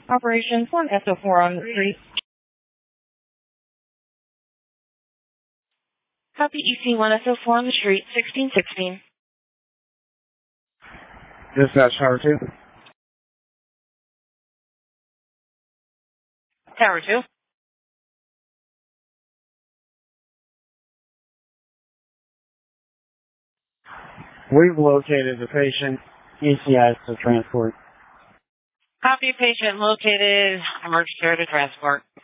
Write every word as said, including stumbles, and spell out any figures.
Operations one S O four on the street. Copy E C one S O four on the street, sixteen sixteen. Dispatch Tower two. Tower two. We've located the patient. E C I to transport. Copy patient located. Emergency care to transport.